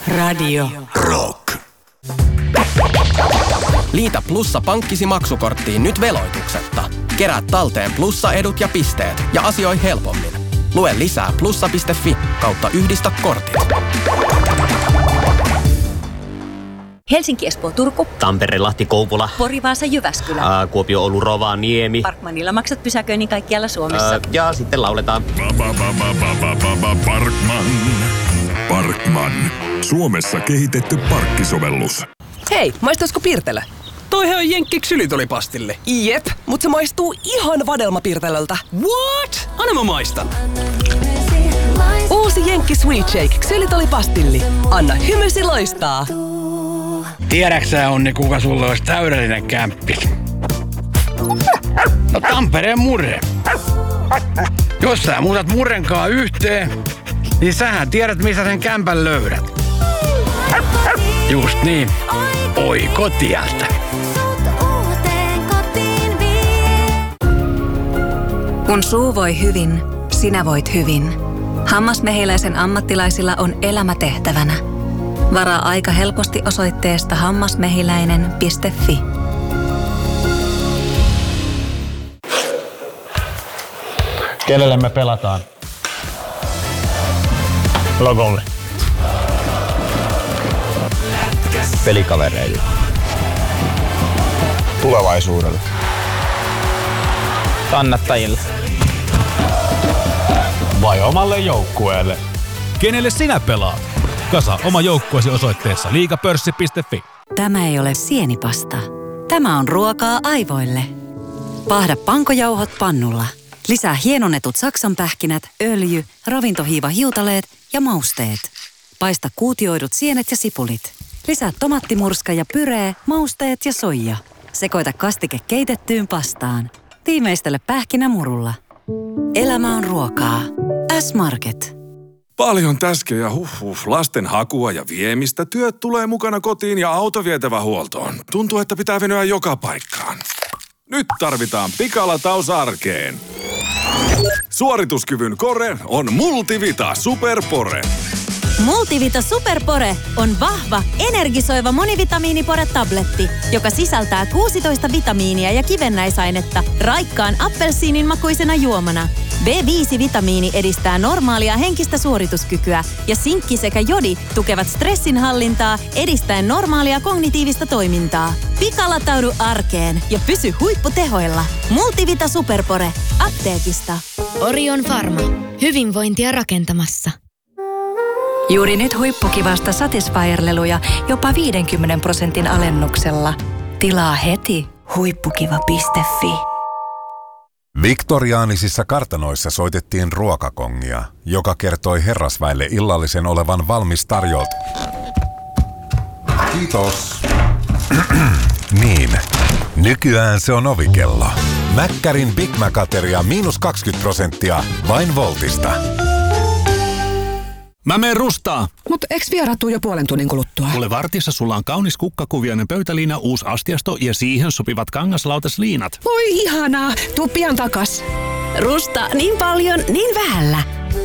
Radio Rock. Liitä Plussa pankkisi maksukorttiin nyt veloituksetta. Kerää talteen Plussa-edut ja pisteet ja asioi helpommin. Lue lisää plussa.fi/yhdistä kortit. Helsinki, Espoo, Turku. Tampere, Lahti, Kouvola. Pori, Vaasa, Jyväskylä. Kuopio, Oulu, Rovaniemi. Parkmanilla maksat pysäköinnin kaikkialla Suomessa. Ja sitten lauletaan. Parkman. Suomessa kehitetty parkkisovellus. Hei, maistaisiko Pirtelö? Toihan on Jenkki ksylitolipastille. Jep, mutta se maistuu ihan vadelmapirtelöltä. What? Anna mä maistan. Uusi Jenkki Sweet Shake ksylitolipastilli. Anna hymysi loistaa. Tiedäksä, Onni, kuka sulle olisi täydellinen kämppis? No Tampereen Murre. Jos sä muutat Murrenkaa yhteen, niin sähän tiedät, missä sen kämpän löydät. Just niin. Oikotieltä. Kun suu voi hyvin, sinä voit hyvin. Hammasmehiläisen ammattilaisilla on elämä tehtävänä. Varaa aika helposti osoitteesta hammasmehiläinen.fi. Kenelle me pelataan? Logolle. Pelikavereille. Tulevaisuudelle. Kannattajille. Vai omalle joukkueelle? Kenelle sinä pelaat? Kasa oma joukkueesi osoitteessa liigapörssi.fi. Tämä ei ole sienipasta. Tämä on ruokaa aivoille. Paahda pankojauhot pannulla. Lisää hienonnetut saksanpähkinät, öljy, ravintohiivahiutaleet ja mausteet. Paista kuutioidut sienet ja sipulit. Lisää tomattimurska ja pyree, mausteet ja soija. Sekoita kastike keitettyyn pastaan. Tiimeistele pähkinämurulla. Elämä on ruokaa. S-Market. Paljon täskejä, lasten hakua ja viemistä. Työt tulee mukana kotiin ja auto vietävä huoltoon. Tuntuu, että pitää venyä joka paikkaan. Nyt tarvitaan pikalataus arkeen. Suorituskyvyn kore on Multivita Superpore. Multivita Superpore on vahva, energisoiva monivitamiinipore-tabletti, joka sisältää 16 vitamiinia ja kivennäisainetta raikkaan appelsiinin makuisena juomana. B5-vitamiini edistää normaalia henkistä suorituskykyä ja sinkki sekä jodi tukevat stressinhallintaa edistäen normaalia kognitiivista toimintaa. Pikalataudu arkeen ja pysy huipputehoilla. Multivita Superpore. Apteekista. Orion Pharma. Hyvinvointia rakentamassa. Juuri nyt huippukivasta Satisfyer-leluja jopa 50% alennuksella. Tilaa heti huippukiva.fi. Viktoriaanisissa kartanoissa soitettiin ruokakongia, joka kertoi herrasväelle illallisen olevan valmis tarjolta. Kiitos. Niin, nykyään se on ovikello. Mäkkärin Big Mac-ateria -20% vain Voltista. Mä meen rustaa. Mut eks vieraat tuu jo puolen tunnin kuluttua? Kuule, vartissa sulla on kaunis kukkakuvioinen pöytäliina, uusi astiasto ja siihen sopivat kangaslautasliinat. Voi ihanaa, tuu pian takas. Rusta niin paljon, niin vähällä.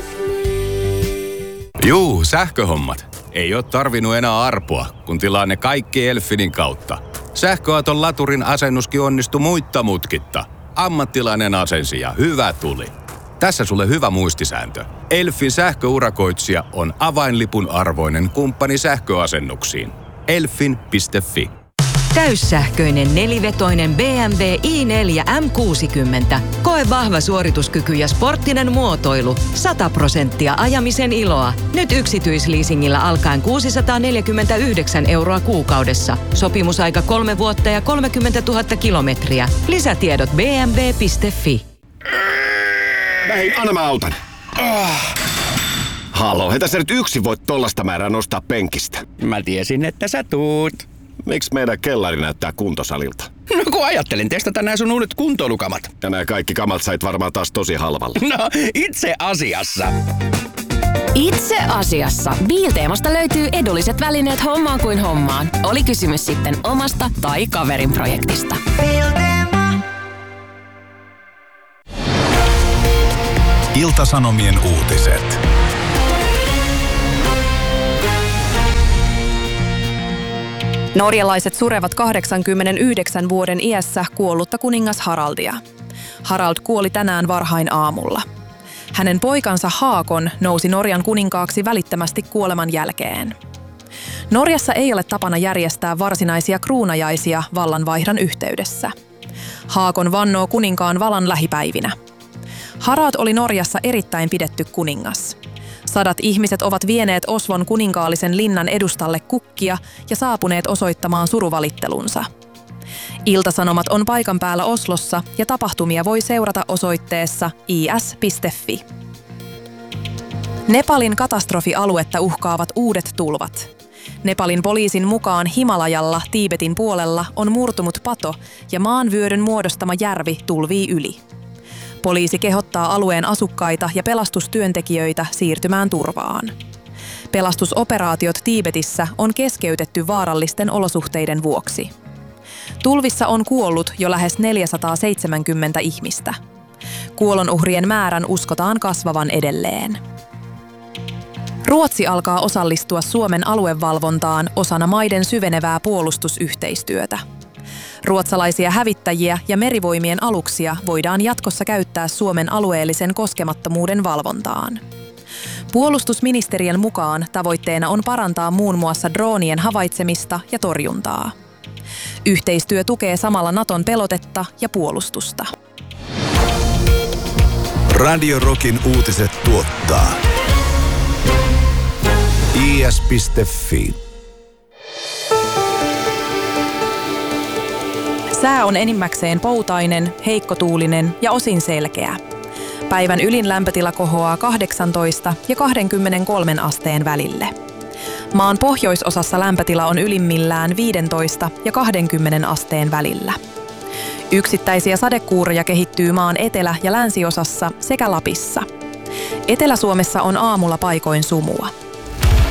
Juu, sähköhommat. Ei oo tarvinnut enää arpoa, kun tilaa ne kaikki Elfinin kautta. Sähköauton laturin asennuskin onnistui muitta mutkitta. Ammattilainen asensi ja hyvä tuli. Tässä sulle hyvä muistisääntö. Elfin sähköurakoitsija on avainlipun arvoinen kumppani sähköasennuksiin. Elfin.fi. Täyssähköinen nelivetoinen BMW i4 M60. Koe vahva suorituskyky ja sporttinen muotoilu. 100% ajamisen iloa. Nyt yksityisleasingillä alkaen 649 € kuukaudessa. Sopimusaika 3 vuotta ja 30 000 kilometriä. Lisätiedot bmw.fi. Hei, anna mä autan. Halo, heitä sä nyt yksin voit tollasta määrää nostaa penkistä. Mä tiesin, että sä tuut. Miksi meidän kellari näyttää kuntosalilta? No kun ajattelin testata nää sun uudet kuntoilukamat. Ja nää kaikki kamat sait varmaan taas tosi halvalla. No, itse asiassa. Itse asiassa. Biilteemasta löytyy edulliset välineet hommaan kuin hommaan. Oli kysymys sitten omasta tai kaverin projektista. Ilta-Sanomien uutiset. Norjalaiset surevat 89 vuoden iässä kuollutta kuningas Haraldia. Harald kuoli tänään varhain aamulla. Hänen poikansa Haakon nousi Norjan kuninkaaksi välittömästi kuoleman jälkeen. Norjassa ei ole tapana järjestää varsinaisia kruunajaisia vallanvaihdon yhteydessä. Haakon vannoo kuninkaan valan lähipäivinä. Harald oli Norjassa erittäin pidetty kuningas. 100 ihmiset ovat vieneet Oslon kuninkaallisen linnan edustalle kukkia ja saapuneet osoittamaan suruvalittelunsa. Iltasanomat on paikan päällä Oslossa ja tapahtumia voi seurata osoitteessa is.fi. Nepalin katastrofialuetta uhkaavat uudet tulvat. Nepalin poliisin mukaan Himalajalla Tiibetin puolella on murtunut pato ja maanvyöryn muodostama järvi tulvii yli. Poliisi kehottaa alueen asukkaita ja pelastustyöntekijöitä siirtymään turvaan. Pelastusoperaatiot Tiibetissä on keskeytetty vaarallisten olosuhteiden vuoksi. Tulvissa on kuollut jo lähes 470 ihmistä. Kuolonuhrien määrän uskotaan kasvavan edelleen. Ruotsi alkaa osallistua Suomen aluevalvontaan osana maiden syvenevää puolustusyhteistyötä. Ruotsalaisia hävittäjiä ja merivoimien aluksia voidaan jatkossa käyttää Suomen alueellisen koskemattomuuden valvontaan. Puolustusministeriön mukaan tavoitteena on parantaa muun muassa droonien havaitsemista ja torjuntaa. Yhteistyö tukee samalla Naton pelotetta ja puolustusta. Radio Rockin uutiset tuottaa is.fi. Sää on enimmäkseen poutainen, heikkotuulinen ja osin selkeä. Päivän ylin lämpötila kohoaa 18 ja 23 asteen välille. Maan pohjoisosassa lämpötila on ylimmillään 15 ja 20 asteen välillä. Yksittäisiä sadekuuroja kehittyy maan etelä- ja länsiosassa sekä Lapissa. Etelä-Suomessa on aamulla paikoin sumua.